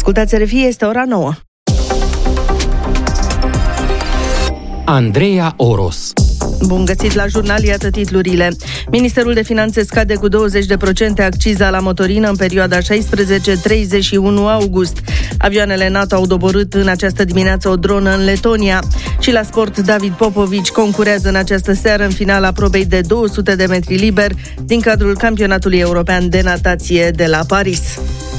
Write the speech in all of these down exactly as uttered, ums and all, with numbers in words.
Ascultați R F I, este ora nouă. Andreea Oros. Bun găsit la jurnal, iată titlurile. Ministerul de Finanțe scade cu douăzeci la sută acciza la motorină în perioada șaisprezece treizeci și unu august. Avioanele NATO au doborât în această dimineață o dronă în Letonia. Și la sport, David Popovici concurează în această seară în finala probei de două sute de metri liber din cadrul campionatului european de natație de la Paris.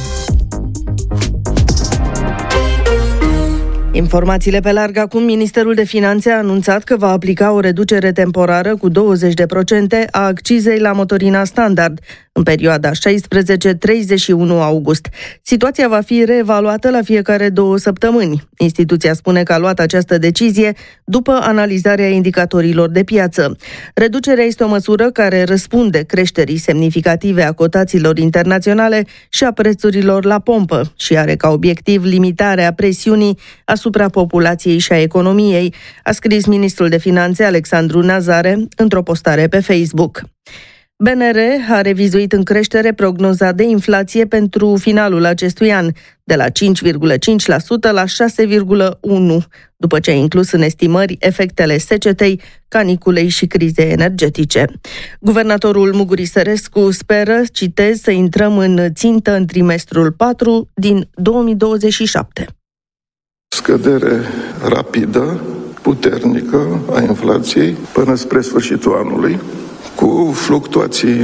Informațiile pe larg acum. Ministerul de Finanțe a anunțat că va aplica o reducere temporară cu douăzeci la sută a accizei la motorina standard în perioada șaisprezece treizeci și unu august. Situația va fi reevaluată la fiecare două săptămâni. Instituția spune că a luat această decizie după analizarea indicatorilor de piață. Reducerea este o măsură care răspunde creșterii semnificative a cotațiilor internaționale și a prețurilor la pompă și are ca obiectiv limitarea presiunii asupra populației și a economiei, a scris ministrul de Finanțe Alexandru Nazare într-o postare pe Facebook. B N R a revizuit în creștere prognoza de inflație pentru finalul acestui an, de la cinci virgulă cinci la sută la șase virgulă unu la sută, după ce a inclus în estimări efectele secetei, caniculei și crizei energetice. Guvernatorul Muguri Sărescu speră, citez, să intrăm în țintă în trimestrul patru din două mii douăzeci și șapte. Scădere rapidă, puternică a inflației până spre sfârșitul anului, cu fluctuații,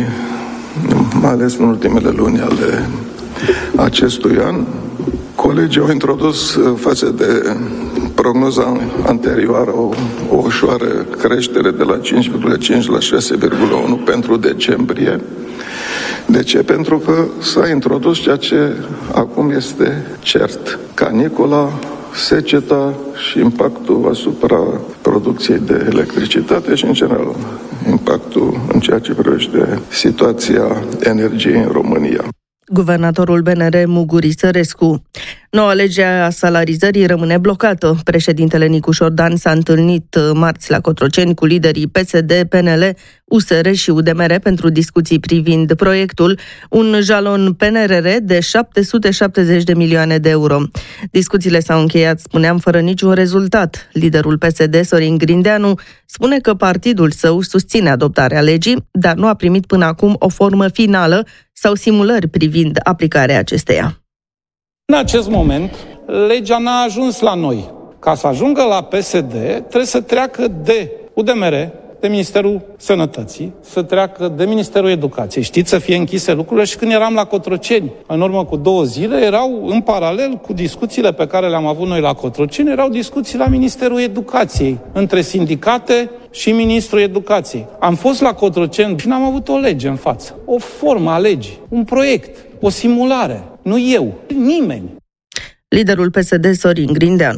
mai ales în ultimele luni ale acestui an. Colegii au introdus față de prognoza anterioară o, o ușoară creștere de la cinci virgulă cinci la șase virgulă unu pentru decembrie. De ce? Pentru că s-a introdus ceea ce acum este cert: canicula, seceta și impactul asupra producției de electricitate și, în general, impactul în ceea ce privește situația energiei în România. Guvernatorul B N R Muguri Sărescu. Noua lege a salarizării rămâne blocată. Președintele Nicu Șordan s-a întâlnit marți la Cotroceni cu liderii P S D, P N L, U S R și U D M R pentru discuții privind proiectul, un jalon P N R R de șapte sute șaptezeci de milioane de euro. Discuțiile s-au încheiat, spuneam, fără niciun rezultat. Liderul P S D, Sorin Grindeanu, spune că partidul său susține adoptarea legii, dar nu a primit până acum o formă finală sau simulări privind aplicarea acesteia. În acest moment, legea n-a ajuns la noi. Ca să ajungă la P S D, trebuie să treacă de U D M R, de Ministerul Sănătății, să treacă de Ministerul Educației. Știți, să fie închise lucrurile. Și când eram la Cotroceni, în urmă cu două zile, erau în paralel cu discuțiile pe care le-am avut noi la Cotroceni, erau discuții la Ministerul Educației, între sindicate și Ministrul Educației. Am fost la Cotroceni și n-am avut o lege în față, o formă a legii, un proiect, o simulare. Nu eu, nimeni. Liderul P S D, Sorin Grindeanu.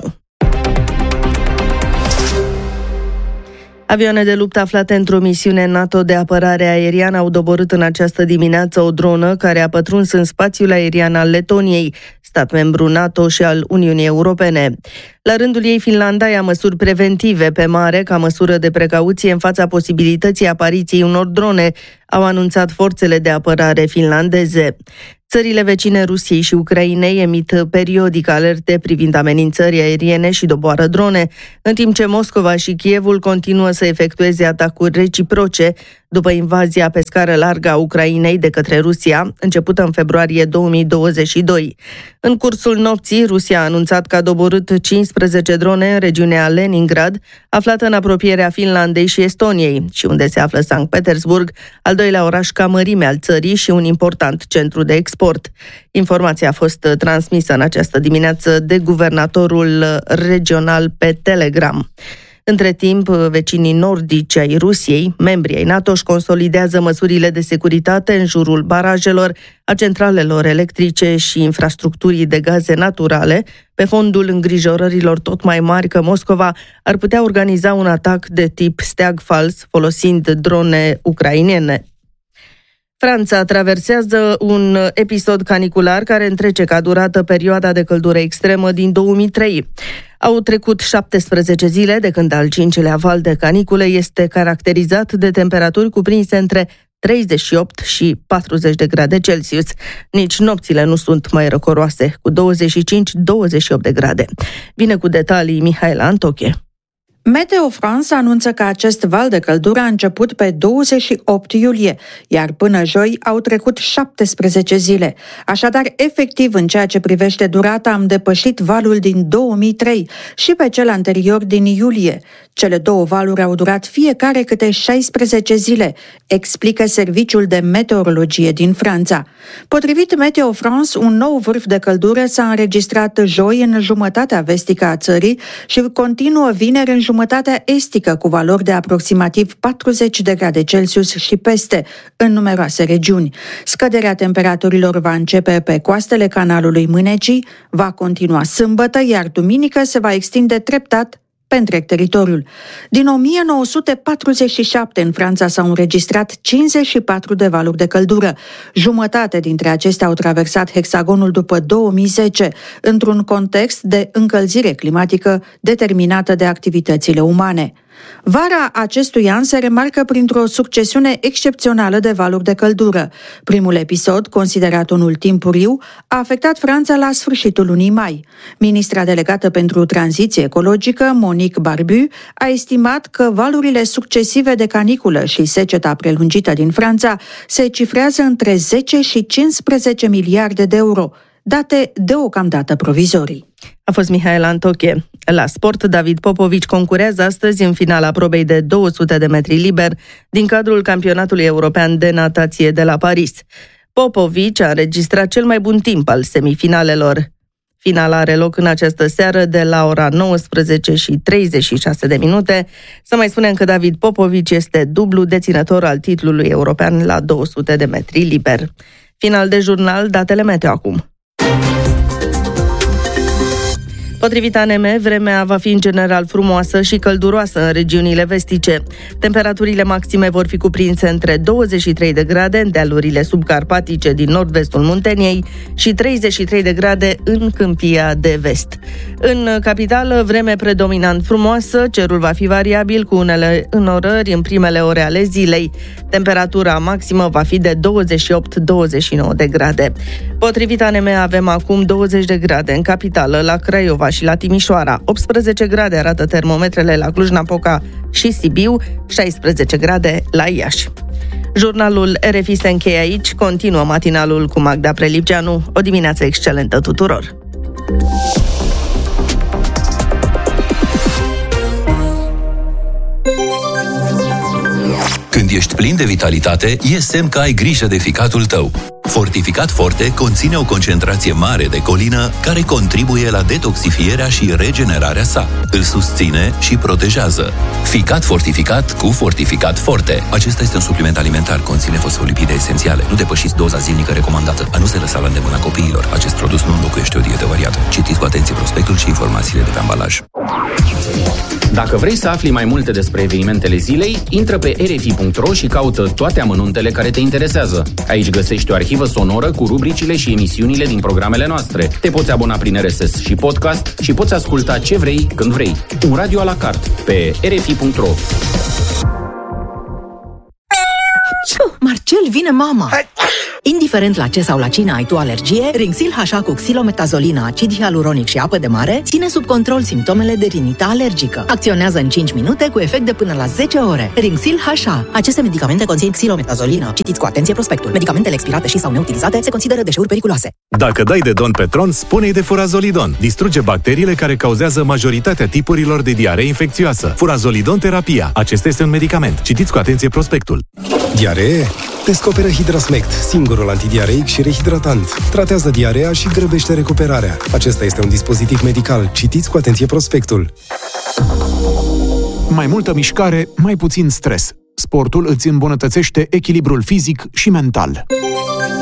Avioane de luptă aflate într-o misiune NATO de apărare aeriană au doborât în această dimineață o dronă care a pătruns în spațiul aerian al Letoniei, stat membru NATO și al Uniunii Europene. La rândul ei, Finlanda ia măsuri preventive pe mare ca măsură de precauție în fața posibilității apariției unor drone, au anunțat forțele de apărare finlandeze. Țările vecine Rusiei și Ucrainei emit periodic alerte privind amenințări aeriene și doboară drone, în timp ce Moscova și Kievul continuă să efectueze atacuri reciproce după invazia pe scară largă a Ucrainei de către Rusia, începută în februarie două mii douăzeci și doi. În cursul nopții, Rusia a anunțat că a doborât cincisprezece drone în regiunea Leningrad, aflată în apropierea Finlandei și Estoniei, și unde se află Sankt Petersburg, al doilea oraș ca mărime al țării și un important centru de export. Informația a fost transmisă în această dimineață de guvernatorul regional pe Telegram. Între timp, vecinii nordici ai Rusiei, membrii ai NATO, își consolidează măsurile de securitate în jurul barajelor, a centralelor electrice și infrastructurii de gaze naturale, pe fondul îngrijorărilor tot mai mari că Moscova ar putea organiza un atac de tip steag fals folosind drone ucrainene. Franța traversează un episod canicular care întrece ca durată perioada de căldură extremă din două mii trei. Au trecut șaptesprezece zile de când al cincilea val de canicule este caracterizat de temperaturi cuprinse între treizeci și opt și patruzeci de grade Celsius. Nici nopțile nu sunt mai răcoroase, cu douăzeci și cinci - douăzeci și opt de grade. Vine cu detalii Mihaela Antoche. Meteo France anunță că acest val de căldură a început pe douăzeci și opt iulie, iar până joi au trecut șaptesprezece zile. Așadar, efectiv, în ceea ce privește durata, am depășit valul din două mii trei și pe cel anterior din iulie. Cele două valuri au durat fiecare câte șaisprezece zile, explică Serviciul de Meteorologie din Franța. Potrivit Meteo France, un nou vârf de căldură s-a înregistrat joi în jumătatea vestică a țării și continuă vineri în jumătatea estică, cu valori de aproximativ patruzeci de grade Celsius și peste, în numeroase regiuni. Scăderea temperaturilor va începe pe coastele canalului Mânecii, va continua sâmbătă, iar duminică se va extinde treptat pe întreg teritoriul. Din o mie nouă sute patruzeci și șapte în Franța s-au înregistrat cincizeci și patru de valuri de căldură. Jumătate dintre acestea au traversat hexagonul după două mii zece, într-un context de încălzire climatică determinată de activitățile umane. Vara acestui an se remarcă printr-o succesiune excepțională de valuri de căldură. Primul episod, considerat unul timpuriu, a afectat Franța la sfârșitul lunii mai. Ministra delegată pentru tranziție ecologică, Monique Barbu, a estimat că valurile succesive de caniculă și seceta prelungită din Franța se cifrează între zece și cincisprezece miliarde de euro, date deocamdată provizorii. A fost Mihaela Antoche. La sport, David Popovici concurează astăzi în finala probei de două sute de metri liber din cadrul campionatului european de natație de la Paris. Popovici a înregistrat cel mai bun timp al semifinalelor. Finala are loc în această seară de la ora nouăsprezece și treizeci și șase de minute. Să mai spunem că David Popovici este dublu deținător al titlului european la două sute de metri liber. Final de jurnal, datele meteo acum. Potrivit A N M, vremea va fi în general frumoasă și călduroasă în regiunile vestice. Temperaturile maxime vor fi cuprinse între douăzeci și trei de grade în dealurile subcarpatice din nord-vestul Munteniei și treizeci și trei de grade în Câmpia de Vest. În capitală, vreme predominant frumoasă, cerul va fi variabil cu unele înnorări în primele ore ale zilei. Temperatura maximă va fi de douăzeci și opt - douăzeci și nouă de grade. Potrivit A N M, avem acum douăzeci de grade în capitală, la Craiova și la Timișoara, optsprezece grade arată termometrele la Cluj-Napoca și Sibiu, șaisprezece grade la Iași. Jurnalul R F I se încheie aici, continuă matinalul cu Magda Prelipceanu. O dimineață excelentă tuturor! Când ești plin de vitalitate, e semn că ai grijă de ficatul tău. Fortificat Forte conține o concentrație mare de colină care contribuie la detoxifierea și regenerarea sa. Îl susține și protejează. Ficat fortificat cu Fortificat Forte. Acesta este un supliment alimentar, conține fosfolipide esențiale. Nu depășiți doza zilnică recomandată. A nu se lăsa la îndemâna copiilor. Acest produs nu înlocuiește o dietă variată. Citiți cu atenție prospectul și informațiile de pe ambalaj. Dacă vrei să afli mai multe despre evenimentele zilei, intră pe r f i punct r o și caută toate amănuntele care te interesează. Aici găsești o arhivă sonoră cu rubricile și emisiunile din programele noastre. Te poți abona prin R S S și podcast și poți asculta ce vrei, când vrei. Un radio a la carte pe r f i punct r o. Marcel, vine mama! Indiferent la ce sau la cine ai tu alergie, Rinxil H A cu xilometazolina, acid hialuronic și apă de mare ține sub control simptomele de rinită alergică. Acționează în cinci minute cu efect de până la zece ore. Rinxil H A. Aceste medicamente conțin xilometazolina. Citiți cu atenție prospectul. Medicamentele expirate și sau neutilizate se consideră deșeuri periculoase. Dacă dai de Don Petron, spune-i de Furazolidon. Distruge bacteriile care cauzează majoritatea tipurilor de diaree infecțioasă. Furazolidon terapia. Acesta este un medicament. Citiți cu atenție prospectul. Diaree? Descoperă Hidrasmect, singurul antidiareic și rehidratant. Tratează diarea și grăbește recuperarea. Acesta este un dispozitiv medical. Citiți cu atenție prospectul. Mai multă mișcare, mai puțin stres. Sportul îți îmbunătățește echilibrul fizic și mental.